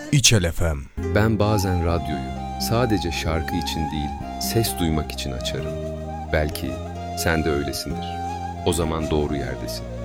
İçel FM. Ben bazen radyoyu sadece şarkı için değil, ses duymak için açarım. Belki sen de öylesindir. O zaman doğru yerdesin.